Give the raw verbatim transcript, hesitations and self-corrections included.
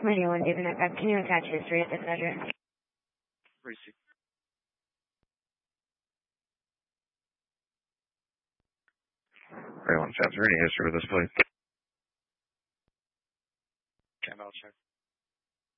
Radio one, David Metcalf. Can you attach history at this address? Receive. Ray one, Sam's any history with this, please? Okay, I'll check.